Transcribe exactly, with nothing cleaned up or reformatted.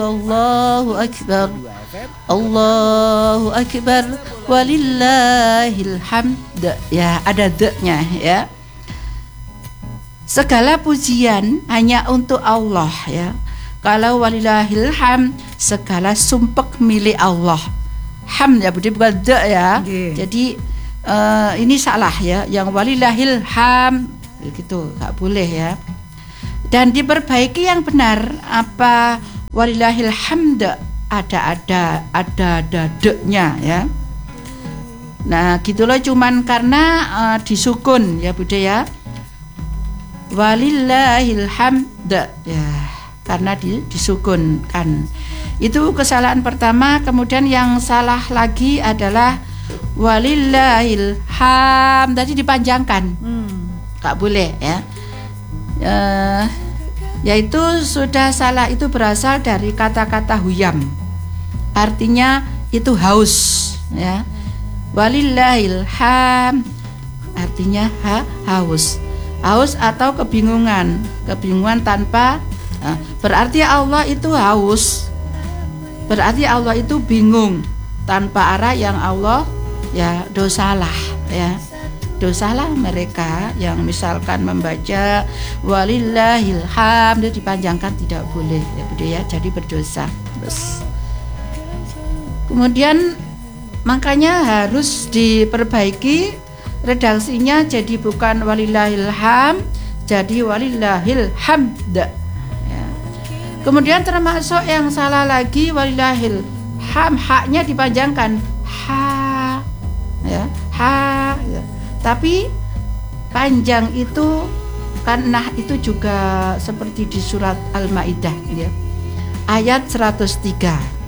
Allahu Akbar, Allahu Akbar, walillahil hamd. Ya, ada de-nya ya. Segala pujian hanya untuk Allah ya. Kalau walillahil hamd, segala sumpek milik Allah. Hamd ya, bukan de ya. Okay. Jadi uh, ini salah ya. Yang walillahil hamd gitu, nggak boleh ya. Dan diperbaiki yang benar, apa walillahil hamd ada ada ada ada de-nya ya. Nah gitulah, cuman karena uh, disukun ya Bude ya, walillahil hamd ya, karena di, disukunkan. Itu kesalahan pertama. Kemudian yang salah lagi adalah walillahil hamd tadi dipanjangkan, hmm. gak boleh ya. Uh, yaitu sudah salah, itu berasal dari kata-kata huyam, artinya itu haus ya. Walillahil hamd artinya ha, haus haus atau kebingungan kebingungan tanpa uh, berarti Allah itu haus, berarti Allah itu bingung tanpa arah yang Allah ya dosalah ya. Dosalah mereka yang misalkan membaca walillahil hamd dipanjangkan, tidak boleh ya Bude ya, jadi berdosa. Terus kemudian makanya harus diperbaiki redaksinya, jadi bukan walillahil hamd, jadi walillahil hamd ya. Kemudian termasuk yang salah lagi walillahil hamd, haknya dipanjangkan ha ya, ha ya. Tapi panjang itu karena itu juga seperti di surat Al-Maidah ya, ayat seratus tiga.